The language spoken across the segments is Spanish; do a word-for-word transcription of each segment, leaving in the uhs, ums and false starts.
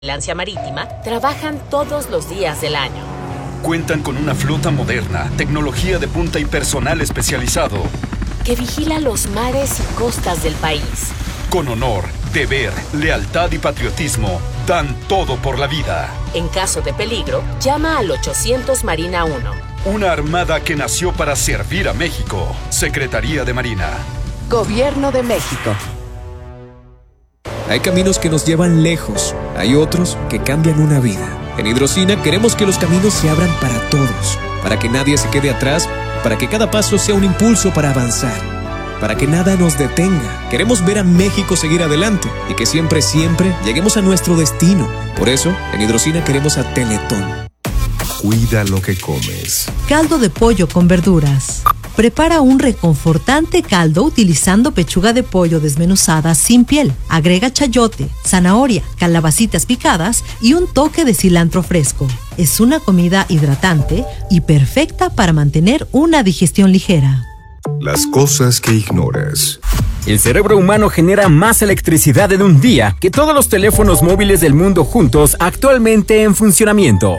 Vigilancia Marítima trabajan todos los días del año. Cuentan con una flota moderna, tecnología de punta y personal especializado que vigila los mares y costas del país. Con honor, deber, lealtad y patriotismo, dan todo por la vida. En caso de peligro, llama al ochocientos Marina uno. Una armada que nació para servir a México. Secretaría de Marina. Gobierno de México. Hay caminos que nos llevan lejos, hay otros que cambian una vida. En Hidrocina queremos que los caminos se abran para todos, para que nadie se quede atrás, para que cada paso sea un impulso para avanzar, para que nada nos detenga. Queremos ver a México seguir adelante y que siempre, siempre lleguemos a nuestro destino. Por eso, en Hidrocina queremos a Teletón. Cuida lo que comes. Caldo de pollo con verduras. Prepara un reconfortante caldo utilizando pechuga de pollo desmenuzada sin piel. Agrega chayote, zanahoria, calabacitas picadas y un toque de cilantro fresco. Es una comida hidratante y perfecta para mantener una digestión ligera. Las cosas que ignoras. El cerebro humano genera más electricidad en un día que todos los teléfonos móviles del mundo juntos actualmente en funcionamiento.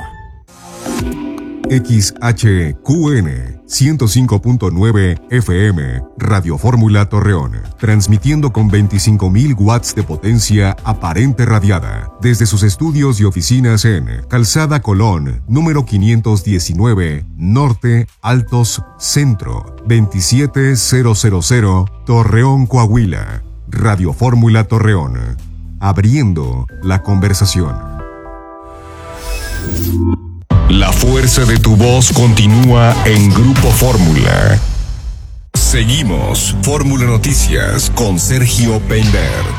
X H Q N ciento cinco punto nueve F M, Radio Fórmula Torreón, transmitiendo con veinticinco mil watts de potencia aparente radiada, desde sus estudios y oficinas en Calzada Colón, número quinientos diecinueve, Norte, Altos, Centro, veintisiete mil, Torreón, Coahuila. Radio Fórmula Torreón, abriendo la conversación. La fuerza de tu voz continúa en Grupo Fórmula. Seguimos Fórmula Noticias con Sergio Peinbert.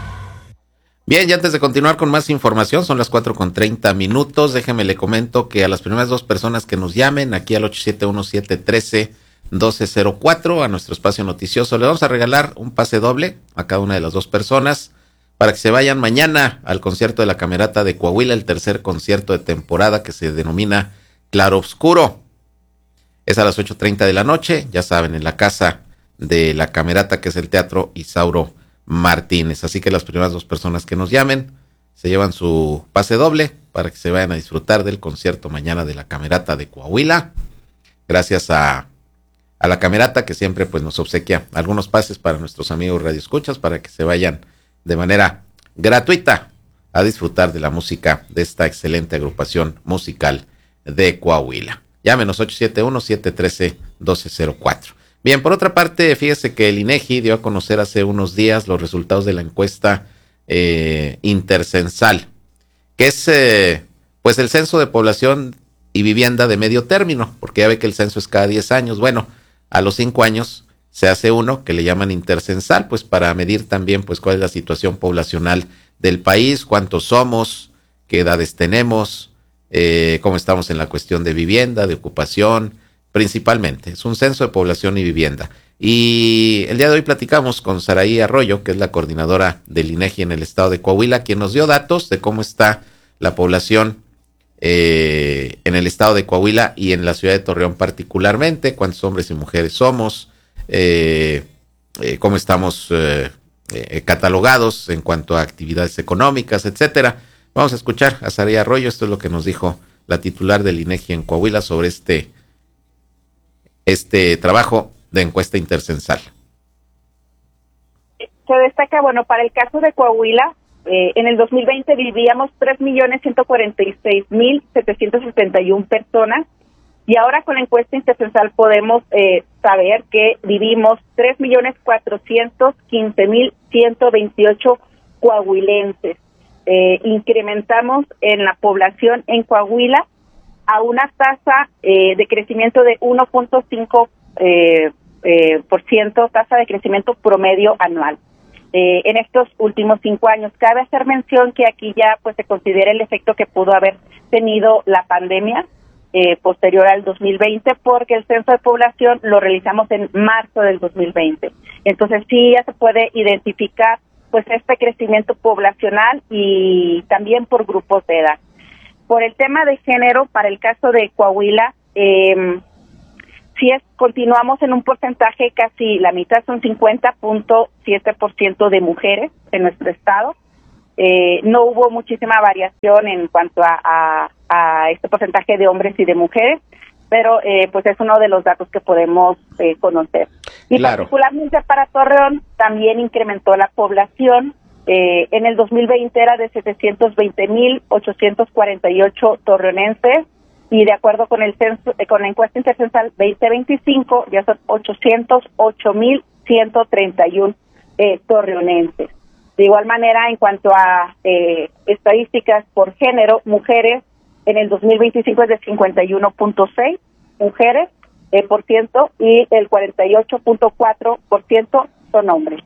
Bien, y antes de continuar con más información, son las cuatro con treinta minutos. Déjeme le comento que a las primeras dos personas que nos llamen aquí al ocho siete uno siete uno tres uno dos cero cuatro a nuestro espacio noticioso, le vamos a regalar un pase doble a cada una de las dos personas para que se vayan mañana al concierto de la Camerata de Coahuila, el tercer concierto de temporada que se denomina Claroscuro. Es a las ocho treinta de la noche, ya saben, en la casa de la Camerata, que es el Teatro Isauro Martínez. Así que las primeras dos personas que nos llamen se llevan su pase doble para que se vayan a disfrutar del concierto mañana de la Camerata de Coahuila. Gracias a, a la Camerata, que siempre pues nos obsequia algunos pases para nuestros amigos radioescuchas para que se vayan de manera gratuita a disfrutar de la música de esta excelente agrupación musical de Coahuila. Llámenos ocho siete uno siete uno tres uno dos cero cuatro. Bien, por otra parte, fíjese que el INEGI dio a conocer hace unos días los resultados de la encuesta eh, intercensal, que es eh, pues el censo de población y vivienda de medio término, porque ya ve que el censo es cada diez años. Bueno, a los cinco años se hace uno que le llaman intercensal, pues para medir también pues cuál es la situación poblacional del país, cuántos somos, qué edades tenemos, eh, cómo estamos en la cuestión de vivienda, de ocupación, principalmente. Es un censo de población y vivienda. Y el día de hoy platicamos con Saraí Arroyo, que es la coordinadora del INEGI en el estado de Coahuila, quien nos dio datos de cómo está la población eh, en el estado de Coahuila y en la ciudad de Torreón particularmente, cuántos hombres y mujeres somos, Eh, eh, cómo estamos eh, eh, catalogados en cuanto a actividades económicas, etcétera. Vamos a escuchar a Saraí Arroyo. Esto es lo que nos dijo la titular del INEGI en Coahuila sobre este, este trabajo de encuesta intercensal. Se destaca, bueno, para el caso de Coahuila, eh, en el dos mil veinte vivíamos tres millones ciento cuarenta y seis mil setecientos setenta y una personas. Y ahora con la encuesta intercensal podemos eh, saber que vivimos tres millones cuatrocientos quince mil ciento veintiocho coahuilenses. Eh, incrementamos en la población en Coahuila a una tasa eh, de crecimiento de uno punto cinco eh, eh, por ciento, tasa de crecimiento promedio anual. Eh, en estos últimos cinco años, cabe hacer mención que aquí ya pues se considera el efecto que pudo haber tenido la pandemia Eh, posterior al dos mil veinte, porque el censo de población lo realizamos en marzo del dos mil veinte. Entonces sí ya se puede identificar pues este crecimiento poblacional y también por grupos de edad. Por el tema de género, para el caso de Coahuila, eh, sí es, continuamos en un porcentaje casi la mitad, son cincuenta punto siete por ciento de mujeres en nuestro estado, Eh, no hubo muchísima variación en cuanto a, a, a este porcentaje de hombres y de mujeres, pero eh, pues es uno de los datos que podemos eh, conocer. Y claro, particularmente para Torreón también incrementó la población. Eh, en el dos mil veinte era de setecientos veinte mil ochocientos cuarenta y ocho torreonenses, y de acuerdo con el censo, eh, con la encuesta intercensal veinte veinticinco ya son ochocientos ocho mil ciento treinta y uno eh, torreonenses. De igual manera, en cuanto a eh, estadísticas por género, mujeres en el dos mil veinticinco es de cincuenta y uno punto seis mujeres eh, por ciento, y el cuarenta y ocho punto cuatro por ciento son hombres.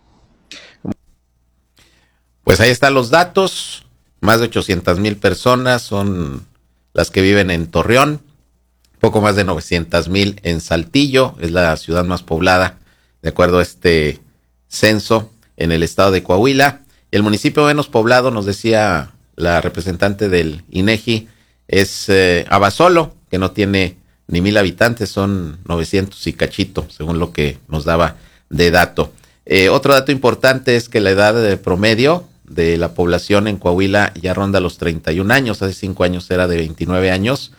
Pues ahí están los datos. Más de ochocientas mil personas son las que viven en Torreón, poco más de novecientas mil en Saltillo, es la ciudad más poblada de acuerdo a este censo en el estado de Coahuila. El municipio menos poblado, nos decía la representante del INEGI, es eh, Abasolo, que no tiene ni mil habitantes, son novecientos y cachito, según lo que nos daba de dato. Eh, otro dato importante es que la edad de promedio de la población en Coahuila ya ronda los treinta y un años, hace cinco años era de veintinueve años,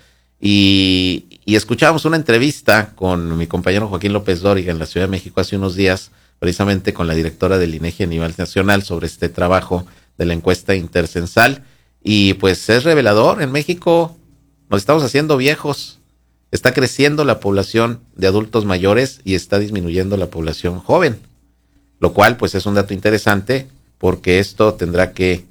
y, y escuchábamos una entrevista con mi compañero Joaquín López Dóriga en la Ciudad de México hace unos días, precisamente con la directora del INEGI a nivel nacional sobre este trabajo de la encuesta intercensal, y pues es revelador. En México nos estamos haciendo viejos, está creciendo la población de adultos mayores y está disminuyendo la población joven, lo cual pues es un dato interesante, porque esto tendrá que,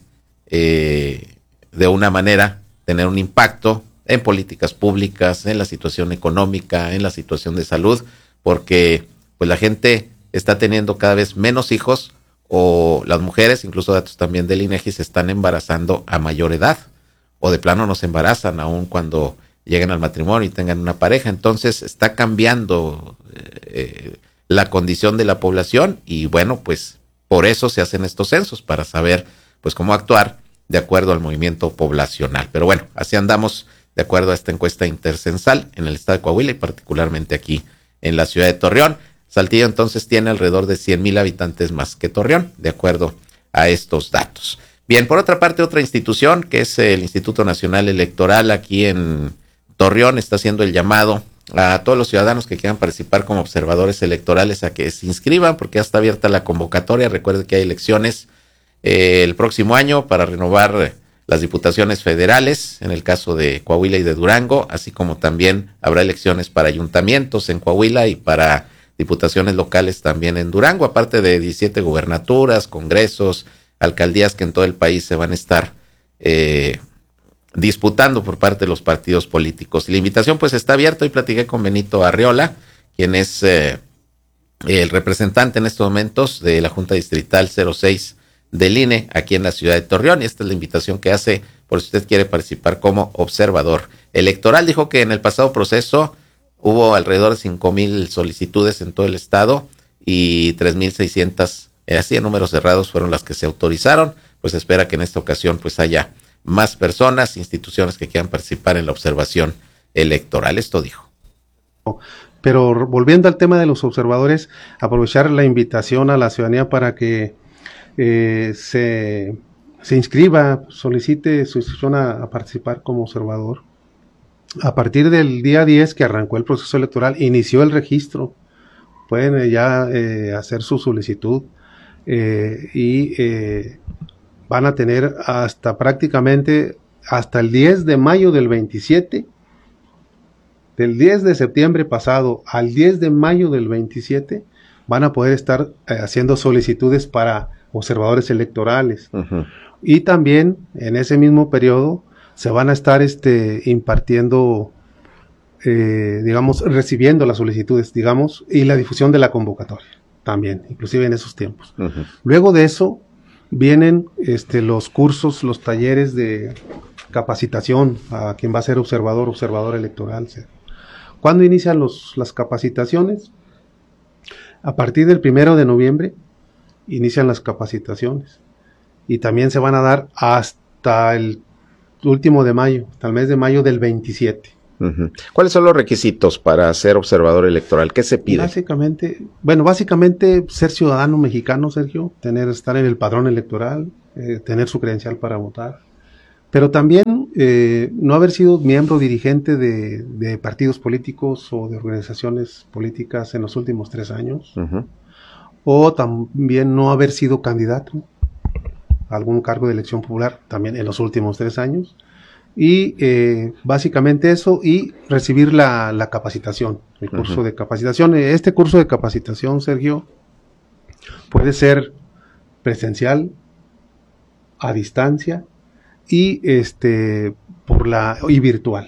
eh, de una manera, tener un impacto en políticas públicas, en la situación económica, en la situación de salud, porque pues la gente está teniendo cada vez menos hijos, o las mujeres, incluso datos también del INEGI, se están embarazando a mayor edad, o de plano no se embarazan aún cuando lleguen al matrimonio y tengan una pareja. Entonces está cambiando eh, la condición de la población, y bueno, pues por eso se hacen estos censos, para saber pues cómo actuar de acuerdo al movimiento poblacional. Pero bueno, así andamos de acuerdo a esta encuesta intercensal en el estado de Coahuila y particularmente aquí en la ciudad de Torreón. Saltillo entonces tiene alrededor de cien mil habitantes más que Torreón, de acuerdo a estos datos. Bien, por otra parte, otra institución que es el Instituto Nacional Electoral aquí en Torreón está haciendo el llamado a todos los ciudadanos que quieran participar como observadores electorales a que se inscriban, porque ya está abierta la convocatoria. Recuerde que hay elecciones eh, el próximo año para renovar las diputaciones federales, en el caso de Coahuila y de Durango, así como también habrá elecciones para ayuntamientos en Coahuila y para diputaciones locales también en Durango, aparte de diecisiete gubernaturas, congresos, alcaldías que en todo el país se van a estar eh, disputando por parte de los partidos políticos. Y la invitación pues está abierta. Hoy platiqué con Benito Arriola, quien es eh, el representante en estos momentos de la Junta Distrital cero seis del I N E aquí en la ciudad de Torreón, y esta es la invitación que hace por si usted quiere participar como observador electoral. Dijo que en el pasado proceso hubo alrededor de cinco mil solicitudes en todo el estado y tres mil seiscientas, eh, así en números cerrados, fueron las que se autorizaron. Pues espera que en esta ocasión pues haya más personas, instituciones que quieran participar en la observación electoral. Esto dijo. Pero volviendo al tema de los observadores, aprovechar la invitación a la ciudadanía para que eh, se, se inscriba, solicite su inscripción a, a participar como observador. A partir del día diez que arrancó el proceso electoral, inició el registro. Pueden eh, ya eh, hacer su solicitud eh, y eh, van a tener hasta prácticamente hasta el diez de mayo del veintisiete, del diez de septiembre pasado al diez de mayo del veintisiete, van a poder estar eh, haciendo solicitudes para observadores electorales. Uh-huh. Y también en ese mismo periodo se van a estar este, impartiendo, eh, digamos, recibiendo las solicitudes, digamos, y la difusión de la convocatoria también, inclusive en esos tiempos. Uh-huh. Luego de eso vienen este, los cursos, los talleres de capacitación a quien va a ser observador, observador electoral. ¿Cuándo inician los, las capacitaciones? A partir del primero de noviembre inician las capacitaciones y también se van a dar hasta el último de mayo, hasta el mes de mayo del veintisiete. Uh-huh. ¿Cuáles son los requisitos para ser observador electoral? ¿Qué se pide? Básicamente, bueno, básicamente ser ciudadano mexicano, Sergio, tener, estar en el padrón electoral, eh, tener su credencial para votar, pero también eh, no haber sido miembro dirigente de, de partidos políticos o de organizaciones políticas en los últimos tres años, uh-huh. o también no haber sido candidato a algún cargo de elección popular también en los últimos tres años, y eh, básicamente eso, y recibir la, la capacitación, el curso uh-huh. de capacitación. Este curso de capacitación, Sergio, puede ser presencial, a distancia, y este por la y virtual.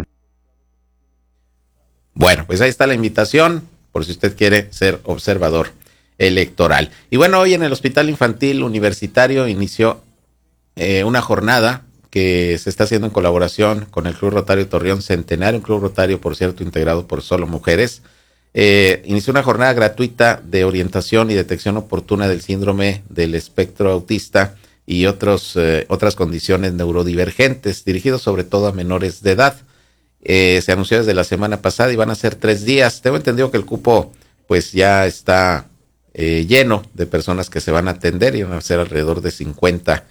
Bueno, pues ahí está la invitación, por si usted quiere ser observador electoral. Y bueno, hoy en el Hospital Infantil Universitario inició eh, una jornada que se está haciendo en colaboración con el Club Rotario Torreón Centenario, un club rotario, por cierto, integrado por solo mujeres. Eh, inició una jornada gratuita de orientación y detección oportuna del síndrome del espectro autista y otros, eh, otras condiciones neurodivergentes, dirigidos sobre todo a menores de edad. Eh, se anunció desde la semana pasada y van a ser tres días. Tengo entendido que el cupo pues ya está eh, lleno de personas que se van a atender, y van a ser alrededor de cincuenta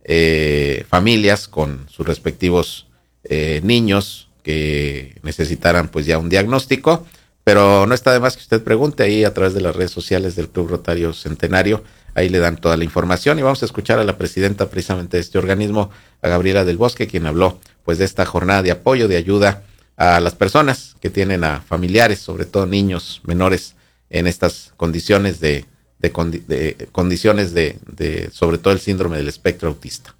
eh, familias con sus respectivos eh, niños que necesitaran pues ya un diagnóstico. Pero no está de más que usted pregunte ahí a través de las redes sociales del Club Rotario Centenario. Ahí le dan toda la información, y vamos a escuchar a la presidenta precisamente de este organismo, a Gabriela del Bosque, quien habló pues de esta jornada de apoyo, de ayuda a las personas que tienen a familiares, sobre todo niños menores, en estas condiciones de, de, condi- de condiciones de, de sobre todo el síndrome del espectro autista.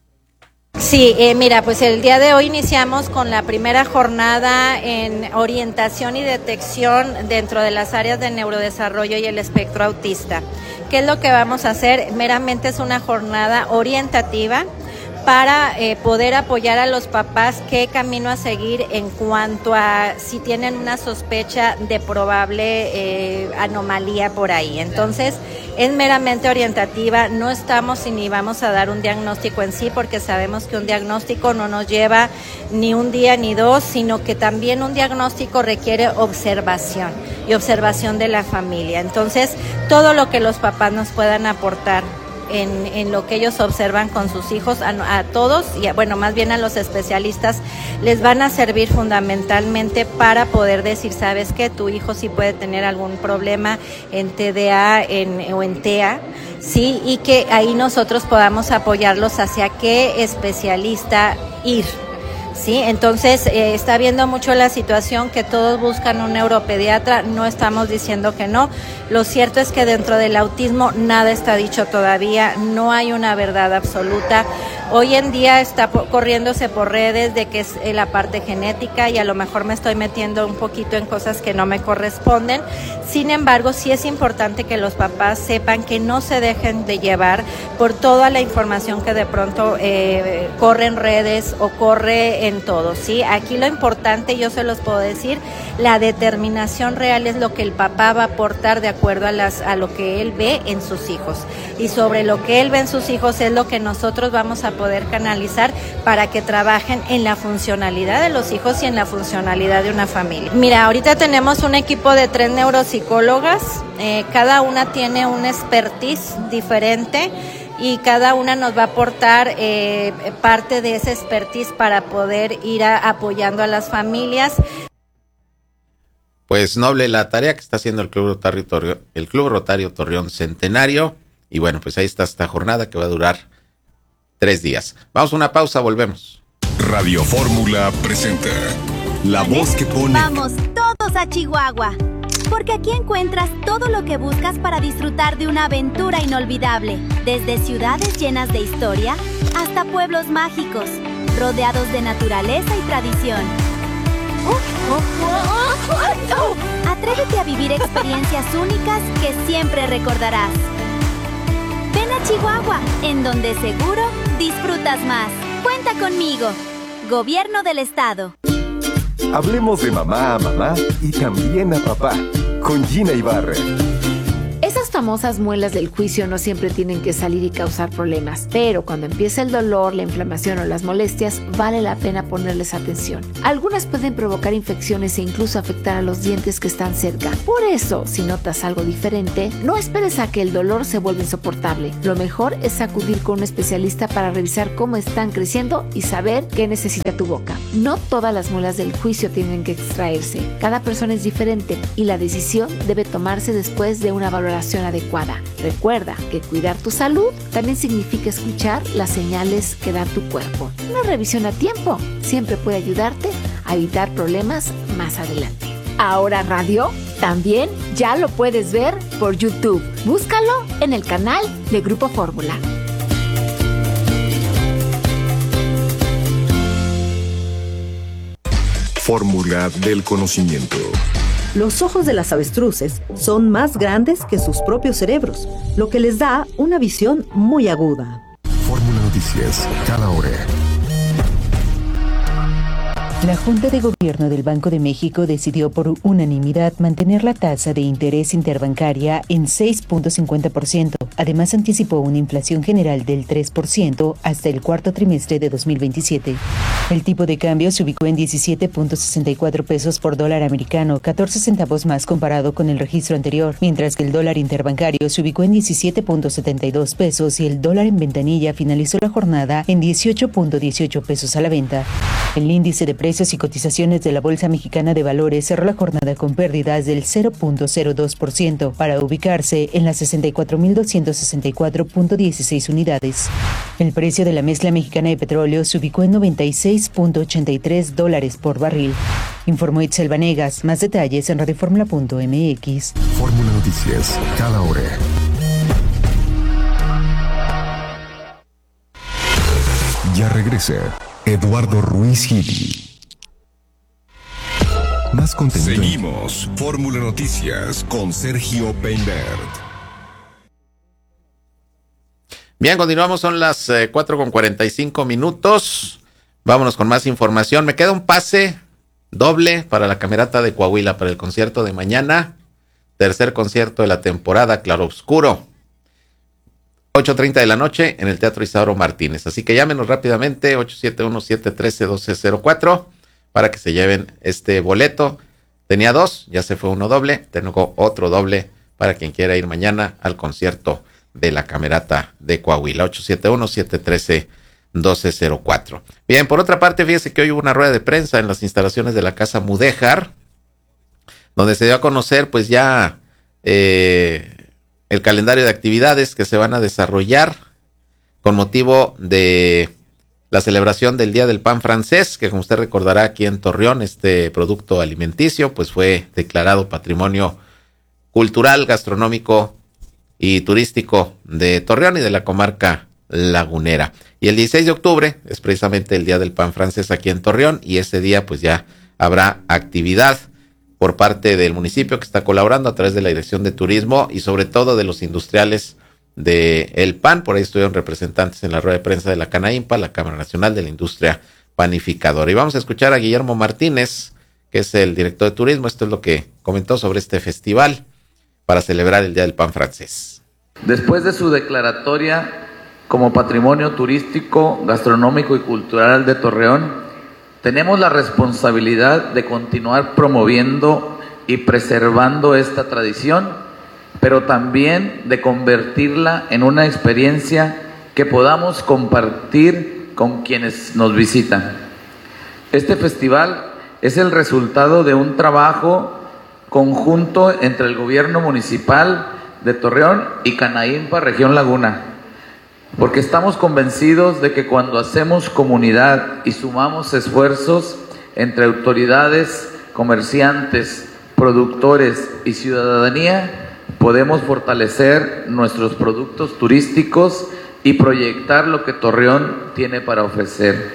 Sí, eh, mira, pues el día de hoy iniciamos con la primera jornada en orientación y detección dentro de las áreas de neurodesarrollo y el espectro autista. ¿Qué es lo que vamos a hacer? Meramente es una jornada orientativa para eh, poder apoyar a los papás qué camino a seguir en cuanto a si tienen una sospecha de probable eh, anomalía por ahí. Entonces, es meramente orientativa, no estamos y ni vamos a dar un diagnóstico en sí, porque sabemos que un diagnóstico no nos lleva ni un día ni dos, sino que también un diagnóstico requiere observación y observación de la familia. Entonces, todo lo que los papás nos puedan aportar En, en lo que ellos observan con sus hijos, a, a todos, y a, bueno, más bien a los especialistas, les van a servir fundamentalmente para poder decir, sabes que tu hijo sí puede tener algún problema en T D A en, o en T E A, sí, y que ahí nosotros podamos apoyarlos hacia qué especialista ir. Sí, entonces eh, está viendo mucho la situación que todos buscan un neuropediatra, no estamos diciendo que no. Lo cierto es que dentro del autismo nada está dicho todavía, no hay una verdad absoluta. Hoy en día está po- corriéndose por redes de que es eh, la parte genética, y a lo mejor me estoy metiendo un poquito en cosas que no me corresponden. Sin embargo, sí es importante que los papás sepan que no se dejen de llevar por toda la información que de pronto eh, corre en redes o corre en todo, ¿sí? Aquí lo importante, yo se los puedo decir, la determinación real es lo que el papá va a aportar de acuerdo a, las, a lo que él ve en sus hijos. Y sobre lo que él ve en sus hijos es lo que nosotros vamos a poder canalizar para que trabajen en la funcionalidad de los hijos y en la funcionalidad de una familia. Mira, ahorita tenemos un equipo de tres neuropsicólogas, eh, cada una tiene un expertise diferente, y cada una nos va a aportar eh, parte de ese expertise para poder ir a, apoyando a las familias. Pues noble la tarea que está haciendo el Club Rotario Torreón, el Club Rotario Torreón Centenario, y bueno, pues ahí está esta jornada que va a durar tres días. Vamos a una pausa, volvemos. Radio Fórmula presenta La Voz que Pone. Vamos todos a Chihuahua, porque aquí encuentras todo lo que buscas para disfrutar de una aventura inolvidable, desde ciudades llenas de historia hasta pueblos mágicos, rodeados de naturaleza y tradición. Atrévete a vivir experiencias únicas que siempre recordarás. Ven a Chihuahua, en donde seguro disfrutas más. Cuenta conmigo. Gobierno del Estado. Hablemos de mamá a mamá y también a papá, con Gina Ibarra. Esas famosas muelas del juicio no siempre tienen que salir y causar problemas, pero cuando empieza el dolor, la inflamación o las molestias, vale la pena ponerles atención. Algunas pueden provocar infecciones e incluso afectar a los dientes que están cerca. Por eso, si notas algo diferente, no esperes a que el dolor se vuelva insoportable. Lo mejor es acudir con un especialista para revisar cómo están creciendo y saber qué necesita tu boca. No todas las muelas del juicio tienen que extraerse. Cada persona es diferente y la decisión debe tomarse después de una valoración adecuada. Recuerda que cuidar tu salud también significa escuchar las señales que da tu cuerpo. Una revisión a tiempo siempre puede ayudarte a evitar problemas más adelante. Ahora Radio también ya lo puedes ver por YouTube. Búscalo en el canal de Grupo Fórmula. Fórmula del conocimiento. Los ojos de las avestruces son más grandes que sus propios cerebros, lo que les da una visión muy aguda. Fórmula Noticias, cada hora. La Junta de Gobierno del Banco de México decidió por unanimidad mantener la tasa de interés interbancaria en seis punto cincuenta por ciento. Además, anticipó una inflación general del tres por ciento hasta el cuarto trimestre de dos mil veintisiete. El tipo de cambio se ubicó en diecisiete punto sesenta y cuatro pesos por dólar americano, catorce centavos más comparado con el registro anterior, mientras que el dólar interbancario se ubicó en diecisiete punto setenta y dos pesos y el dólar en ventanilla finalizó la jornada en dieciocho punto dieciocho pesos a la venta. El índice de precios y cotizaciones de la Bolsa Mexicana de Valores cerró la jornada con pérdidas del cero punto cero dos por ciento para ubicarse en las sesenta y cuatro mil doscientos sesenta y cuatro punto dieciséis unidades. El precio de la mezcla mexicana de petróleo se ubicó en noventa y seis punto ochenta y tres dólares por barril. Informó Itzel Vanegas. Más detalles en radioformula punto m x. Fórmula Noticias, cada hora. Ya regresa Eduardo Ruiz Gili. Más contenido. Seguimos Fórmula Noticias con Sergio Peinbert. Bien, continuamos, son las eh, cuatro con cuarenta y cinco minutos. Vámonos con más información. Me queda un pase doble para la Camerata de Coahuila para el concierto de mañana. Tercer concierto de la temporada, Claroscuro. ocho treinta de la noche en el Teatro Isidoro Martínez. Así que llámenos rápidamente, ocho siete uno, siete uno tres, uno dos cero cuatro, para que se lleven este boleto. Tenía dos, ya se fue uno doble. Tengo otro doble para quien quiera ir mañana al concierto de la Camerata de Coahuila. ocho siete uno, siete uno tres, uno dos cero cuatro. Bien, por otra parte, fíjese que hoy hubo una rueda de prensa en las instalaciones de la Casa Mudéjar, donde se dio a conocer pues ya eh, el calendario de actividades que se van a desarrollar con motivo de la celebración del Día del Pan Francés, que como usted recordará aquí en Torreón, este producto alimenticio pues fue declarado Patrimonio Cultural, Gastronómico y Turístico de Torreón y de la comarca lagunera. Y el dieciséis de octubre es precisamente el Día del Pan Francés aquí en Torreón, y ese día pues ya habrá actividad por parte del municipio, que está colaborando a través de la Dirección de Turismo y sobre todo de los industriales de el pan. Por ahí estuvieron representantes en la rueda de prensa de la Canaimpa, la Cámara Nacional de la Industria Panificadora. Y vamos a escuchar a Guillermo Martínez, que es el director de turismo. Esto es lo que comentó sobre este festival para celebrar el Día del Pan Francés. Después de su declaratoria como Patrimonio Turístico, Gastronómico y Cultural de Torreón, tenemos la responsabilidad de continuar promoviendo y preservando esta tradición, pero también de convertirla en una experiencia que podamos compartir con quienes nos visitan. Este festival es el resultado de un trabajo conjunto entre el gobierno municipal de Torreón y Canaimpa, Región Laguna, porque estamos convencidos de que cuando hacemos comunidad y sumamos esfuerzos entre autoridades, comerciantes, productores y ciudadanía, podemos fortalecer nuestros productos turísticos y proyectar lo que Torreón tiene para ofrecer.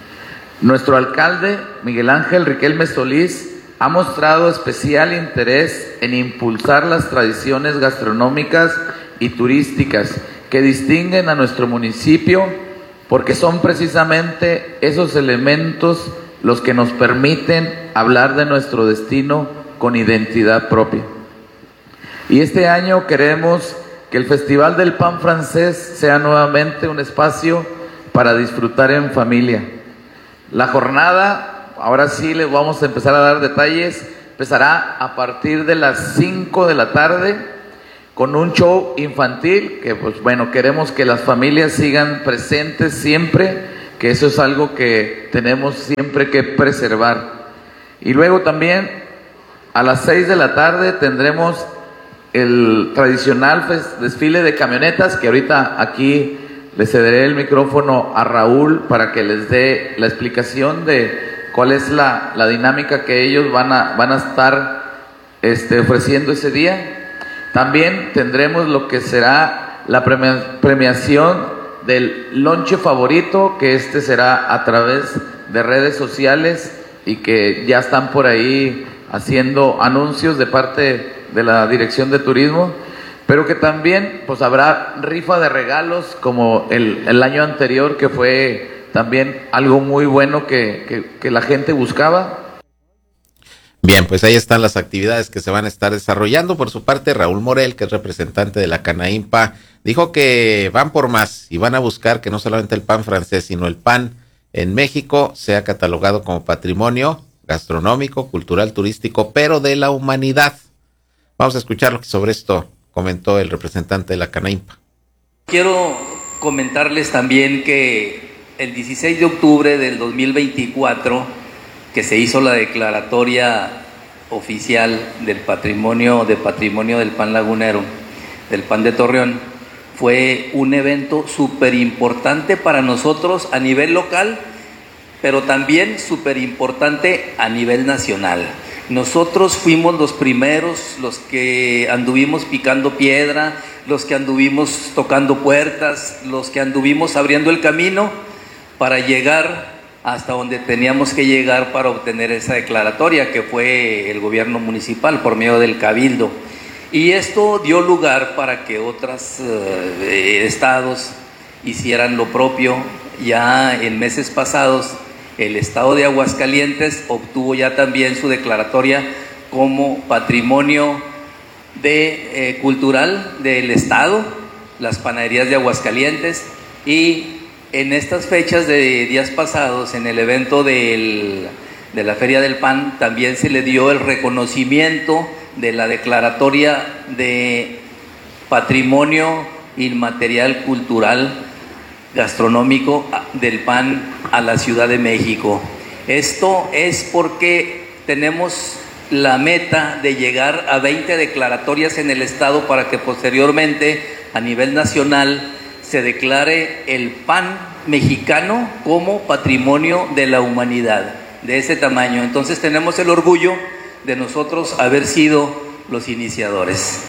Nuestro alcalde, Miguel Ángel Riquelme Solís, ha mostrado especial interés en impulsar las tradiciones gastronómicas y turísticas que distinguen a nuestro municipio, porque son precisamente esos elementos los que nos permiten hablar de nuestro destino con identidad propia. Y este año queremos que el Festival del Pan Francés sea nuevamente un espacio para disfrutar en familia. La jornada, ahora sí les vamos a empezar a dar detalles, empezará a partir de las cinco de la tarde con un show infantil que, pues bueno, queremos que las familias sigan presentes siempre, que eso es algo que tenemos siempre que preservar. Y luego también a las seis de la tarde tendremos el tradicional desfile de camionetas, que ahorita aquí le cederé el micrófono a Raúl para que les dé la explicación de cuál es la, la dinámica que ellos van a, van a estar este, ofreciendo ese día. También tendremos lo que será la premia, premiación del lonche favorito, que este será a través de redes sociales y que ya están por ahí haciendo anuncios de parte de la Dirección de Turismo, pero que también pues habrá rifa de regalos como el, el año anterior, que fue también algo muy bueno que, que, que la gente buscaba. Bien, pues ahí están las actividades que se van a estar desarrollando. Por su parte, Raúl Morel, que es representante de la Canaimpa, dijo que van por más y van a buscar que no solamente el pan francés, sino el pan en México sea catalogado como patrimonio gastronómico, cultural, turístico, pero de la humanidad. Vamos a escuchar lo que sobre esto comentó el representante de la Canaimpa. Quiero comentarles también que el dieciséis de octubre del dos mil veinticuatro, que se hizo la declaratoria oficial del patrimonio, de patrimonio del pan lagunero, del pan de Torreón, fue un evento súper importante para nosotros a nivel local, pero también súper importante a nivel nacional. Nosotros fuimos los primeros, los que anduvimos picando piedra, los que anduvimos tocando puertas, los que anduvimos abriendo el camino para llegar hasta donde teníamos que llegar para obtener esa declaratoria, que fue el gobierno municipal por medio del Cabildo. Y esto dio lugar para que otros eh, estados hicieran lo propio. Ya en meses pasados, el estado de Aguascalientes obtuvo ya también su declaratoria como patrimonio de, eh, cultural del estado, las panaderías de Aguascalientes. Y en estas fechas de días pasados, en el evento del, de la Feria del Pan, también se le dio el reconocimiento de la declaratoria de patrimonio inmaterial cultural gastronómico del pan a la Ciudad de México. Esto es porque tenemos la meta de llegar a veinte declaratorias en el estado para que posteriormente a nivel nacional se declare el pan mexicano como patrimonio de la humanidad, de ese tamaño. Entonces tenemos el orgullo de nosotros haber sido los iniciadores.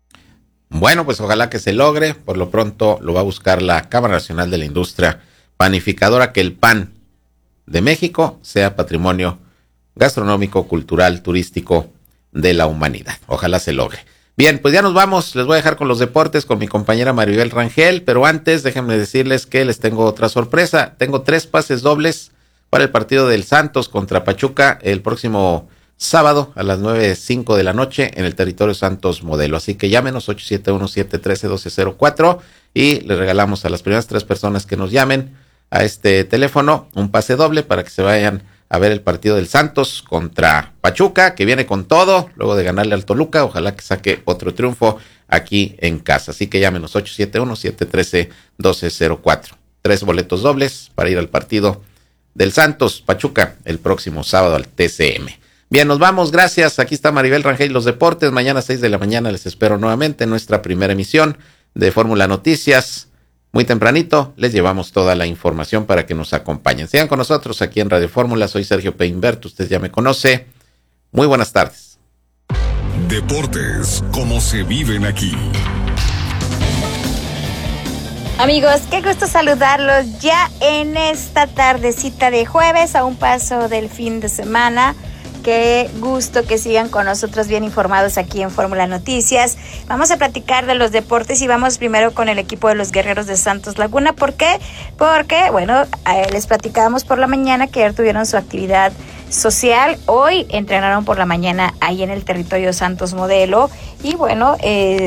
Bueno, pues ojalá que se logre. Por lo pronto lo va a buscar la Cámara Nacional de la Industria Panificadora, que el pan de México sea patrimonio gastronómico, cultural, turístico de la humanidad. Ojalá se logre. Bien, pues ya nos vamos. Les voy a dejar con los deportes con mi compañera Maribel Rangel, pero antes déjenme decirles que les tengo otra sorpresa. Tengo tres pases dobles para el partido del Santos contra Pachuca el próximo sábado a las nueve cinco de la noche en el territorio Santos Modelo. Así que llámenos ocho siete uno, siete uno tres, uno dos cero cuatro y le regalamos a las primeras tres personas que nos llamen a este teléfono un pase doble para que se vayan a ver el partido del Santos contra Pachuca, que viene con todo, luego de ganarle al Toluca. Ojalá que saque otro triunfo aquí en casa. Así que llámenos ocho siete uno, siete uno tres, uno dos cero cuatro. Tres boletos dobles para ir al partido del Santos Pachuca el próximo sábado al T C M. Bien, nos vamos, gracias. Aquí está Maribel Rangel y los deportes. Mañana a seis de la mañana les espero nuevamente en nuestra primera emisión de Fórmula Noticias. Muy tempranito les llevamos toda la información para que nos acompañen. Sigan con nosotros aquí en Radio Fórmula. Soy Sergio Peinbert, usted ya me conoce. Muy buenas tardes. Deportes, como se viven aquí. Amigos, qué gusto saludarlos ya en esta tardecita de jueves, a un paso del fin de semana. Qué gusto que sigan con nosotros bien informados aquí en Fórmula Noticias. Vamos a platicar de los deportes y vamos primero con el equipo de los Guerreros de Santos Laguna. ¿Por qué? Porque, bueno, les platicábamos por la mañana que ayer tuvieron su actividad social. Hoy entrenaron por la mañana ahí en el territorio Santos Modelo. Y bueno, eh,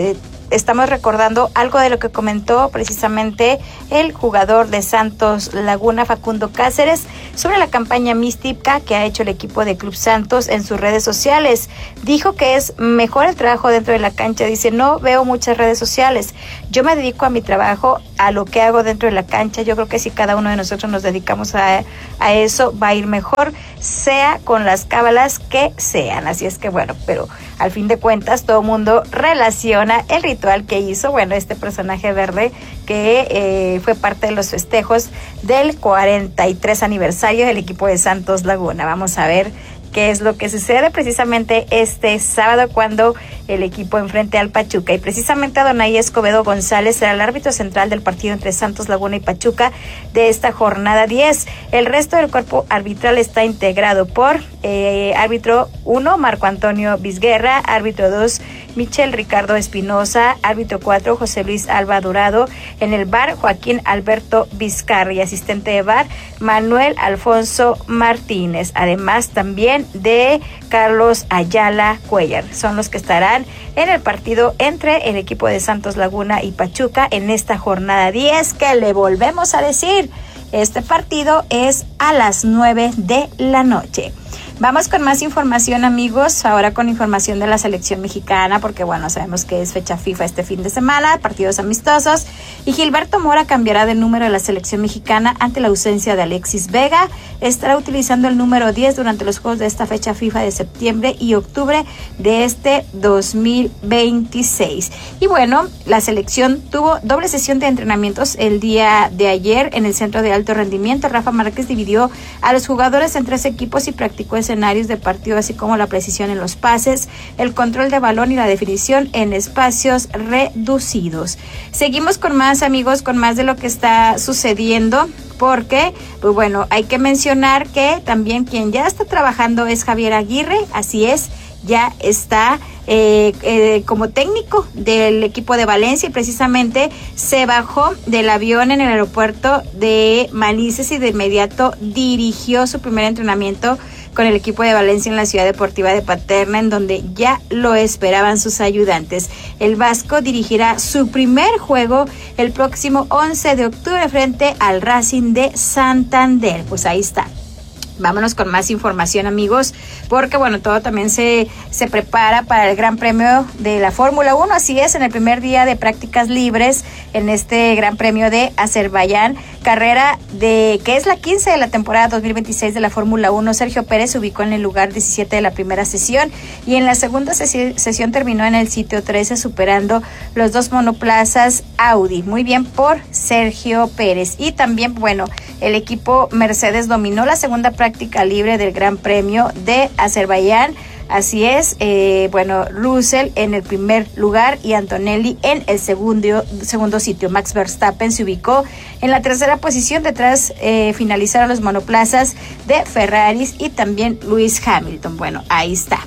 estamos recordando algo de lo que comentó precisamente el jugador de Santos Laguna, Facundo Cáceres, sobre la campaña mística que ha hecho el equipo de Club Santos en sus redes sociales. Dijo que es mejor el trabajo dentro de la cancha. Dice, no veo muchas redes sociales. Yo me dedico a mi trabajo, a lo que hago dentro de la cancha. Yo creo que si cada uno de nosotros nos dedicamos a, a eso, va a ir mejor, sea con las cábalas que sean. Así es que bueno, pero al fin de cuentas todo el mundo relaciona el ritual que hizo, bueno, este personaje verde que eh, fue parte de los festejos del cuarenta y tres aniversario del equipo de Santos Laguna. Vamos a ver qué es lo que sucede precisamente este sábado cuando el equipo enfrente al Pachuca. Y precisamente Adonai Escobedo González será el árbitro central del partido entre Santos Laguna y Pachuca de esta jornada diez. El resto del cuerpo arbitral está integrado por eh, árbitro uno, Marco Antonio Vizguerra, árbitro dos, Michel Ricardo Espinosa, árbitro cuatro, José Luis Alba Dorado, en el V A R, Joaquín Alberto Vizcarri, asistente de V A R, Manuel Alfonso Martínez, además también de Carlos Ayala Cuellar. Son los que estarán en el partido entre el equipo de Santos Laguna y Pachuca en esta jornada diez, que le volvemos a decir, este partido es a las nueve de la noche. Vamos con más información, amigos, ahora con información de la selección mexicana, porque bueno, sabemos que es fecha FIFA este fin de semana, partidos amistosos, y Gilberto Mora cambiará de número de la selección mexicana ante la ausencia de Alexis Vega. Estará utilizando el número diez durante los juegos de esta fecha FIFA de septiembre y octubre de este dos mil veintiséis. Y bueno, la selección tuvo doble sesión de entrenamientos el día de ayer en el Centro de Alto Rendimiento. Rafa Márquez dividió a los jugadores en tres equipos y practicó escenarios de partido, así como la precisión en los pases, el control de balón y la definición en espacios reducidos. Seguimos con más, amigos, con más de lo que está sucediendo, porque, pues bueno, hay que mencionar que también quien ya está trabajando es Javier Aguirre, así es, ya está eh, eh, como técnico del equipo de Valencia y precisamente se bajó del avión en el aeropuerto de Manises y de inmediato dirigió su primer entrenamiento con el equipo de Valencia en la Ciudad Deportiva de Paterna, en donde ya lo esperaban sus ayudantes. El vasco dirigirá su primer juego el próximo once de octubre frente al Racing de Santander. Pues ahí está. Vámonos con más información, amigos, porque bueno, todo también se, se prepara para el Gran Premio de la Fórmula uno, así es, en el primer día de prácticas libres en este Gran Premio de Azerbaiyán, carrera de que es la quince de la temporada dos mil veintiséis de la Fórmula uno. Sergio Pérez se ubicó en el lugar diecisiete de la primera sesión y en la segunda sesi- sesión terminó en el sitio trece, superando los dos monoplazas Audi. Muy bien por Sergio Pérez. Y también, bueno, el equipo Mercedes dominó la segunda práctica libre del Gran Premio de Azerbaiyán. Así es, eh, bueno, Russell en el primer lugar y Antonelli en el segundo, segundo sitio. Max Verstappen se ubicó en la tercera posición, detrás eh, finalizaron los monoplazas de Ferraris y también Lewis Hamilton. Bueno, ahí está.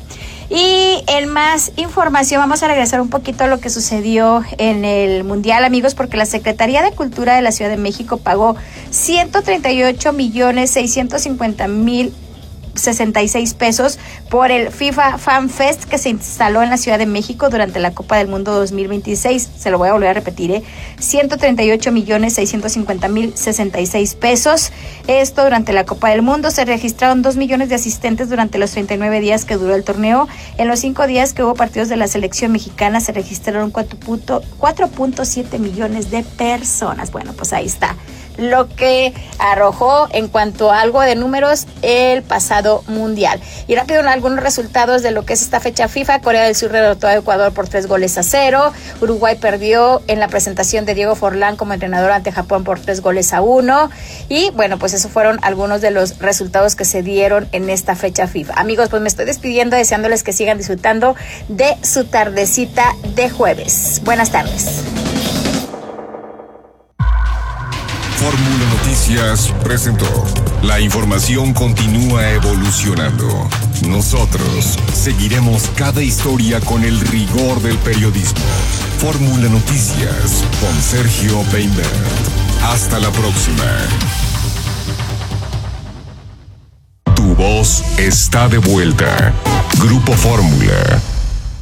Y en más información vamos a regresar un poquito a lo que sucedió en el Mundial, amigos, porque la Secretaría de Cultura de la Ciudad de México pagó ciento treinta y ocho millones seiscientos cincuenta mil sesenta y seis pesos por el FIFA Fan Fest que se instaló en la Ciudad de México durante la Copa del Mundo dos mil veintiséis. Se lo voy a volver a repetir, ¿eh? ciento treinta y ocho millones seiscientos cincuenta mil sesenta y seis pesos. Esto durante la Copa del Mundo. Se registraron dos millones de asistentes durante los treinta y nueve días que duró el torneo. En los cinco días que hubo partidos de la selección mexicana se registraron cuatro punto siete millones de personas. Bueno, pues ahí está lo que arrojó en cuanto a algo de números el pasado mundial. Y rápido algunos resultados de lo que es esta fecha FIFA. Corea del Sur derrotó a Ecuador por tres goles a cero. Uruguay perdió en la presentación de Diego Forlán como entrenador ante Japón por tres goles a uno. Y bueno, pues esos fueron algunos de los resultados que se dieron en esta fecha FIFA. Amigos, pues me estoy despidiendo deseándoles que sigan disfrutando de su tardecita de jueves. Buenas tardes. Fórmula Noticias presentó. La información continúa evolucionando. Nosotros seguiremos cada historia con el rigor del periodismo. Fórmula Noticias con Sergio Beinbert. Hasta la próxima. Tu voz está de vuelta. Grupo Fórmula.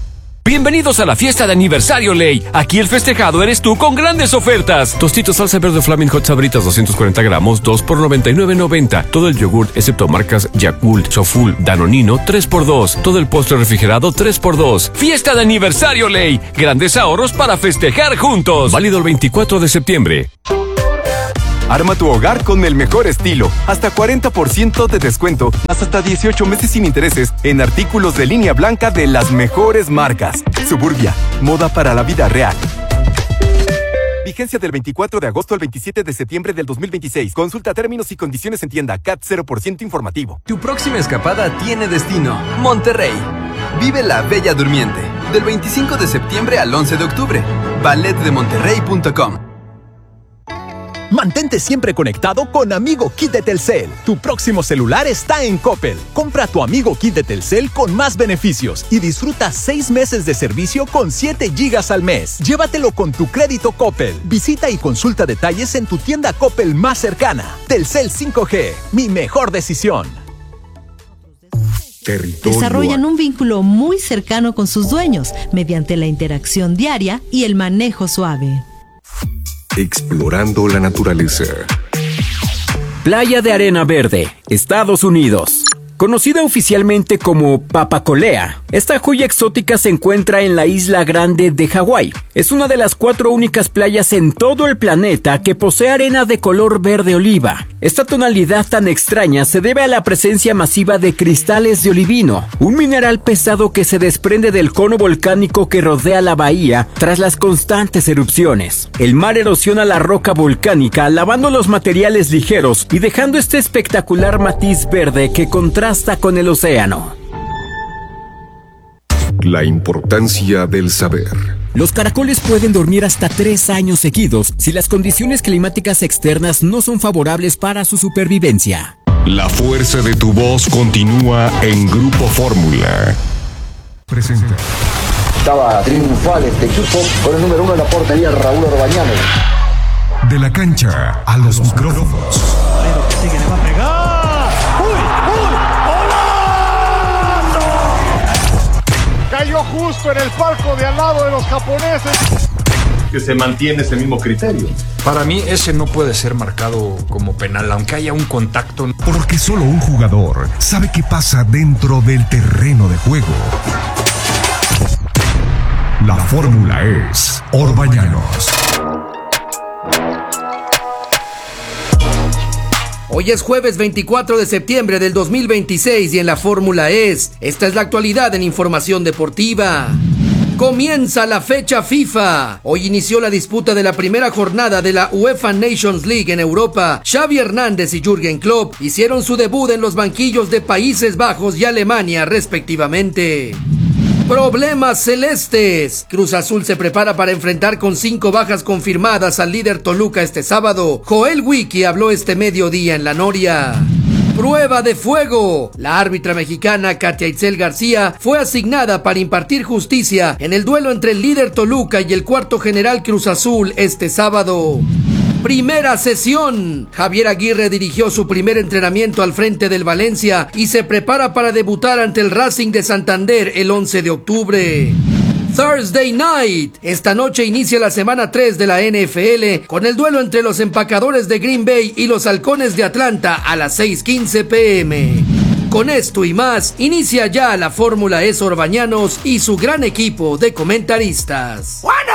Bienvenidos a la fiesta de aniversario Ley. Aquí el festejado eres tú con grandes ofertas. Tostitos salsa verde Flaming Hot Sabritas doscientos cuarenta gramos, dos por noventa y nueve noventa. Todo el yogurt excepto marcas Yakult, Soful, Danonino, tres por dos. Todo el postre refrigerado tres por dos. Fiesta de aniversario Ley. Grandes ahorros para festejar juntos. Válido el veinticuatro de septiembre. Arma tu hogar con el mejor estilo. Hasta cuarenta por ciento de descuento, hasta dieciocho meses sin intereses en artículos de línea blanca de las mejores marcas. Suburbia, moda para la vida real. Vigencia del veinticuatro de agosto al veintisiete de septiembre del dos mil veintiséis. Consulta términos y condiciones en tienda. C A T cero por ciento informativo. Tu próxima escapada tiene destino. Monterrey. Vive la Bella Durmiente. Del veinticinco de septiembre al once de octubre. ballet de monterrey punto com. Mantente siempre conectado con Amigo Kit de Telcel. Tu próximo celular está en Coppel. Compra tu Amigo Kit de Telcel con más beneficios y disfruta seis meses de servicio con siete gigas al mes. Llévatelo con tu crédito Coppel. Visita y consulta detalles en tu tienda Coppel más cercana. Telcel cinco G, mi mejor decisión. Territorio. Desarrollan un vínculo muy cercano con sus dueños mediante la interacción diaria y el manejo suave. Explorando la naturaleza. Playa de Arena Verde, Estados Unidos. Conocida oficialmente como Papacolea, esta joya exótica se encuentra en la Isla Grande de Hawái. Es una de las cuatro únicas playas en todo el planeta que posee arena de color verde oliva. Esta tonalidad tan extraña se debe a la presencia masiva de cristales de olivino, un mineral pesado que se desprende del cono volcánico que rodea la bahía tras las constantes erupciones. El mar erosiona la roca volcánica, lavando los materiales ligeros y dejando este espectacular matiz verde que contrasta con el océano. La importancia del saber. Los caracoles pueden dormir hasta tres años seguidos si las condiciones climáticas externas no son favorables para su supervivencia. La fuerza de tu voz continúa en Grupo Fórmula. Presenta. Estaba triunfal este equipo con el número uno en la portería, Raúl Orbañano. De la cancha a los micrófonos. Pero que sigue, le va a pegar. ¡Uy, uy! Cayó justo en el palco de al lado de los japoneses. Que se mantiene ese mismo criterio. Para mí ese no puede ser marcado como penal, aunque haya un contacto. Porque solo un jugador sabe qué pasa dentro del terreno de juego. La fórmula es Orbañanos. Hoy es jueves veinticuatro de septiembre del dos mil veintiséis y en la fórmula es, esta es la actualidad en información deportiva. Comienza la fecha FIFA. Hoy inició la disputa de la primera jornada de la UEFA Nations League en Europa. Xavi Hernández y Jürgen Klopp hicieron su debut en los banquillos de Países Bajos y Alemania respectivamente. Problemas celestes. Cruz Azul se prepara para enfrentar con cinco bajas confirmadas al líder Toluca este sábado. Joel Wiki habló este mediodía en La Noria. Prueba de fuego. La árbitra mexicana Katia Itzel García fue asignada para impartir justicia en el duelo entre el líder Toluca y el cuarto general Cruz Azul este sábado. Primera sesión. Javier Aguirre dirigió su primer entrenamiento al frente del Valencia y se prepara para debutar ante el Racing de Santander el once de octubre. Thursday Night. Esta noche inicia la semana tres de la N F L con el duelo entre los empacadores de Green Bay y los halcones de Atlanta a las seis quince pe eme. Con esto y más, inicia ya la Fórmula E Orbañanos y su gran equipo de comentaristas. ¡Bueno!